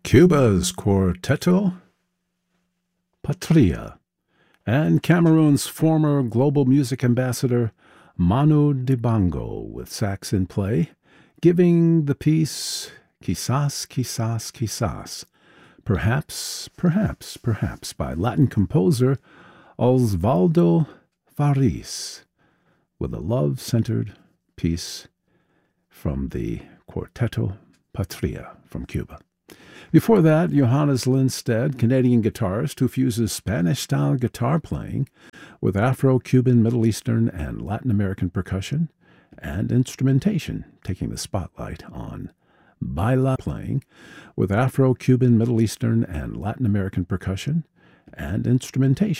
Cuba's Quarteto Patria, and Cameroon's former global music ambassador Manu Dibango with sax in play, giving the piece Quizás, Quizás, Quizás, perhaps, perhaps, perhaps, by Latin composer Osvaldo Faris, with a love-centered piece from the Quarteto Patria from Cuba. Before that, Johannes Lindstedt, Canadian guitarist who fuses Spanish-style guitar playing with Afro-Cuban, Middle Eastern, and Latin American percussion and instrumentation, taking the spotlight on baila playing with Afro-Cuban, Middle Eastern, and Latin American percussion and instrumentation.